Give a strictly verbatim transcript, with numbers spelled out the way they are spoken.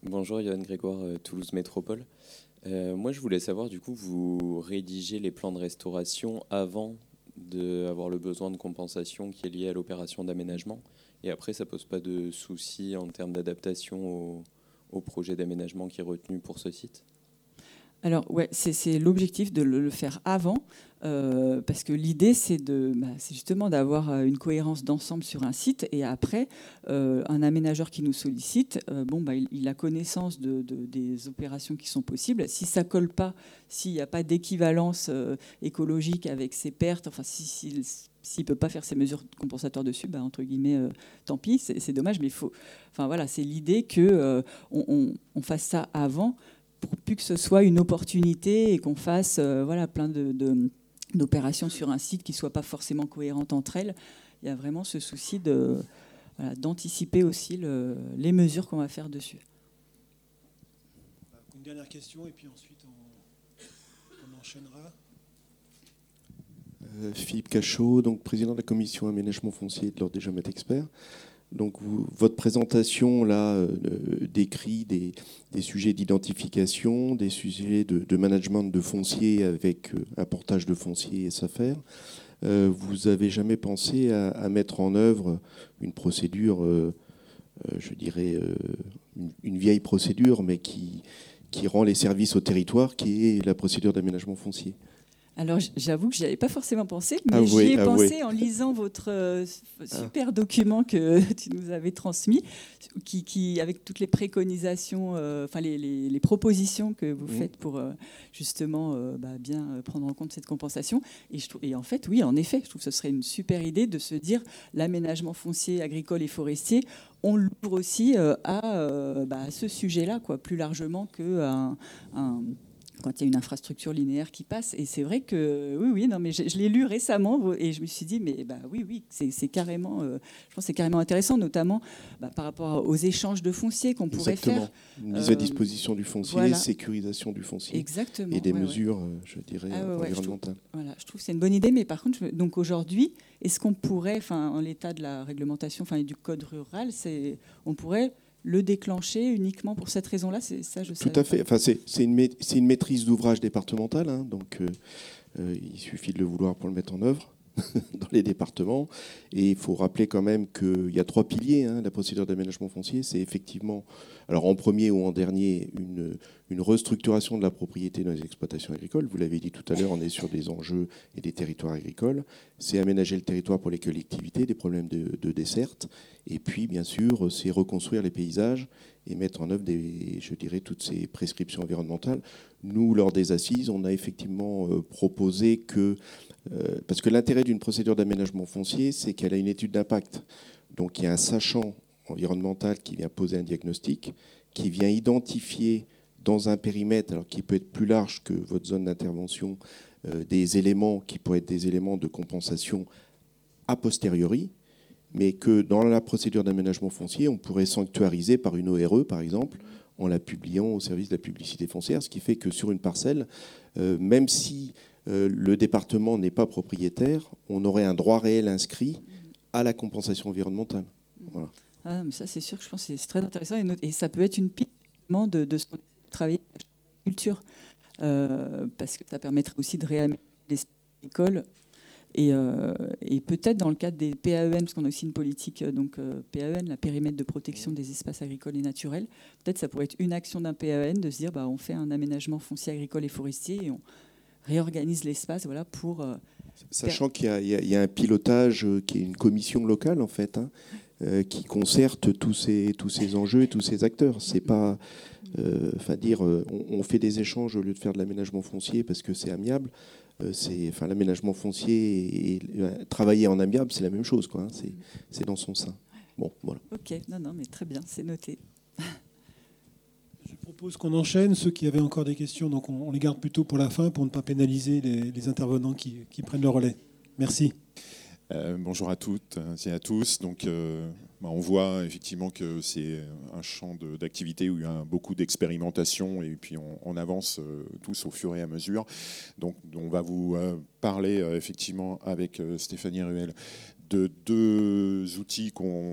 Bonjour, Yoann Grégoire, euh, Toulouse Métropole. Euh, moi, je voulais savoir, du coup, vous rédigez les plans de restauration avant d'avoir le besoin de compensation qui est lié à l'opération d'aménagement. Et après, ça pose pas de soucis en termes d'adaptation au, au projet d'aménagement qui est retenu pour ce site? Alors, ouais, c'est, c'est l'objectif de le, le faire avant, euh, parce que l'idée, c'est, de, bah, c'est justement d'avoir euh, une cohérence d'ensemble sur un site. Et après, euh, un aménageur qui nous sollicite, euh, bon, bah, il, il a connaissance de, de- des opérations qui sont possibles. Si ça colle pas, s'il n'y a pas d'équivalence euh, écologique avec ses pertes, enfin, si, si- s'il ne peut pas faire ses mesures compensatoires dessus, bah, entre guillemets, euh, tant pis, c'est, c'est dommage, mais il faut. Enfin, voilà, c'est l'idée qu'on euh, on, on- on fasse ça avant pour plus que ce soit une opportunité et qu'on fasse euh, voilà, plein de, de, d'opérations sur un site qui ne soient pas forcément cohérentes entre elles. Il y a vraiment ce souci de, voilà, d'anticiper aussi le, les mesures qu'on va faire dessus. Une dernière question et puis ensuite on, on enchaînera. Euh, Philippe Cachot, donc président de la commission aménagement foncier de l'Ordre des géomètres experts. Donc vous, votre présentation là euh, décrit des, des sujets d'identification, des sujets de, de management de foncier avec euh, un portage de foncier et S A F R. Euh, vous avez jamais pensé à, à mettre en œuvre une procédure, euh, euh, je dirais euh, une, une vieille procédure, mais qui, qui rend les services au territoire, qui est la procédure d'aménagement foncier? Alors j'avoue que j'y avais pas forcément pensé, mais Avouez, j'y ai avouez. pensé en lisant votre euh, super document que tu nous avais transmis, qui, qui avec toutes les préconisations, euh, enfin les, les, les propositions que vous Mmh. faites pour euh, justement euh, bah, bien euh, prendre en compte cette compensation. Et, je trouve, et en fait, oui, en effet, je trouve que ce serait une super idée de se dire l'aménagement foncier, agricole et forestier, on l'ouvre aussi euh, à, euh, bah, à ce sujet-là, quoi, plus largement qu'un un, quand il y a une infrastructure linéaire qui passe. Et c'est vrai que, oui, oui, non, mais je, je l'ai lu récemment et je me suis dit, mais bah, oui, oui, c'est, c'est carrément, euh, je pense que c'est carrément intéressant, notamment bah, par rapport aux échanges de foncier qu'on pourrait Exactement. faire. Une mise à disposition du foncier, voilà. sécurisation du foncier. Exactement. Et des ouais, mesures, ouais. je dirais, ah, ouais, ouais, environnementales. Je trouve, voilà, je trouve que c'est une bonne idée, mais par contre, je, donc aujourd'hui, est-ce qu'on pourrait, enfin, en l'état de la réglementation, enfin, du code rural, c'est, on pourrait le déclencher uniquement pour cette raison-là? C'est ça, je sais. Tout à fait. Enfin, c'est, c'est, une, c'est une maîtrise d'ouvrage départementale, hein, donc euh, euh, il suffit de le vouloir pour le mettre en œuvre dans les départements. Et il faut rappeler quand même qu'il y a trois piliers. Hein, la procédure d'aménagement foncier, c'est effectivement, alors en premier ou en dernier, une, une restructuration de la propriété dans les exploitations agricoles. Vous l'avez dit tout à l'heure, on est sur des enjeux et des territoires agricoles. C'est aménager le territoire pour les collectivités, des problèmes de, de desserte. Et puis, bien sûr, c'est reconstruire les paysages et mettre en œuvre, des, je dirais, toutes ces prescriptions environnementales. Nous, lors des assises, on a effectivement euh, proposé que... Euh, parce que l'intérêt d'une procédure d'aménagement foncier, c'est qu'elle a une étude d'impact. Donc il y a un sachant environnemental qui vient poser un diagnostic, qui vient identifier dans un périmètre, alors qui peut être plus large que votre zone d'intervention, euh, des éléments qui pourraient être des éléments de compensation a posteriori, mais que dans la procédure d'aménagement foncier, on pourrait sanctuariser par une O R E, par exemple, en la publiant au service de la publicité foncière, ce qui fait que sur une parcelle, euh, même si euh, le département n'est pas propriétaire, on aurait un droit réel inscrit à la compensation environnementale. Voilà. Ah, mais ça, c'est sûr que je pense que c'est très intéressant. Et, et ça peut être une piste de, de ce qu'on travailler avec la culture, euh, parce que ça permettrait aussi de réaménager les écoles. Et, euh, et peut-être dans le cadre des P A E N, parce qu'on a aussi une politique, donc euh, P A E N, la périmètre de protection des espaces agricoles et naturels, peut-être ça pourrait être une action d'un P A E N de se dire bah, on fait un aménagement foncier agricole et forestier et on réorganise l'espace voilà, pour... Euh, Sachant qu'il y a, il y a, il y a un pilotage qui est une commission locale, en fait, hein, euh, qui concerte tous ces, tous ces enjeux et tous ces acteurs. C'est pas... Euh, enfin, dire, on, on fait des échanges au lieu de faire de l'aménagement foncier parce que c'est amiable. Euh, c'est, enfin, l'aménagement foncier et, et euh, travailler en amiable, c'est la même chose, quoi, hein, c'est, c'est dans son sein. Bon, voilà. Ok, non, non, mais très bien, c'est noté. Je propose qu'on enchaîne. Ceux qui avaient encore des questions, donc on, on les garde plutôt pour la fin pour ne pas pénaliser les, les intervenants qui, qui prennent le relais. Merci. Euh, bonjour à toutes et à tous. Donc, euh, bah, on voit effectivement que c'est un champ de, d'activité où il y a beaucoup d'expérimentation et puis on, on avance euh, tous au fur et à mesure. Donc, on va vous euh, parler euh, effectivement avec euh, Stéphanie Ruel de deux outils qu'on